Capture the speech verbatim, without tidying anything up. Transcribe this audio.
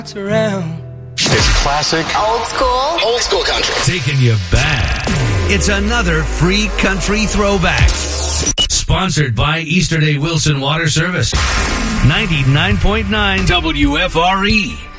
Around. It's classic. Old school. Old school country. Taking you back. It's another free country throwback. Sponsored by Easterday Wilson Water Service. ninety-nine point nine W F R E.